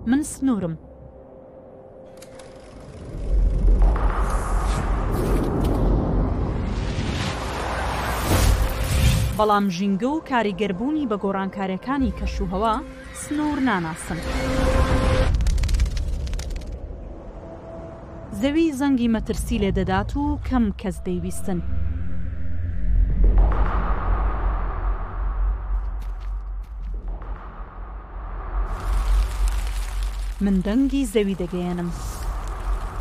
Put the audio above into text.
من سنوورم. بەڵام ژینگە و کاریگەربوونی بە گۆڕانکاریەکانی کەشوهەوا سنوور ناناسن. زەوی زەنگی مەترسی لێ دەدات و کەم کەس دەیویستن. من دەنگی زەوی دەگەیەنم.